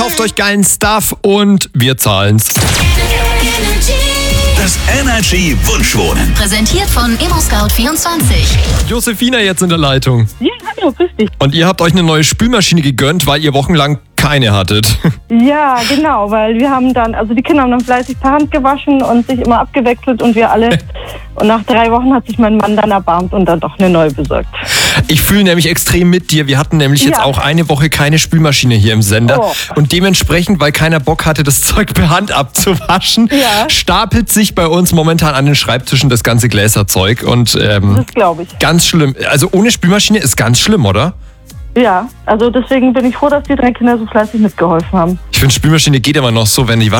Kauft euch geilen Stuff und wir zahlen's. Das Energy Wunschwohnen. Präsentiert von ImmoScout24. Josephina jetzt in der Leitung. Ja, hallo, grüß dich. Und ihr habt euch eine neue Spülmaschine gegönnt, weil ihr wochenlang keine hattet. Ja, genau, weil wir haben dann, also die Kinder haben dann fleißig per Hand gewaschen und sich immer abgewechselt und wir alle. Und nach 3 Wochen hat sich mein Mann dann erbarmt und dann doch eine neue besorgt. Ich fühle nämlich extrem mit dir. Wir hatten nämlich jetzt Ja. auch eine Woche keine Spülmaschine hier im Sender. Oh. Und dementsprechend, weil keiner Bock hatte, das Zeug per Hand abzuwaschen, Ja. stapelt sich bei uns momentan an den Schreibtischen das ganze Gläserzeug. Und Das glaube ich. ganz schlimm. Also ohne Spülmaschine ist ganz schlimm, oder? Ja, also deswegen bin ich froh, dass die 3 Kinder so fleißig mitgeholfen haben. Ich finde, Spülmaschine geht immer noch so, wenn die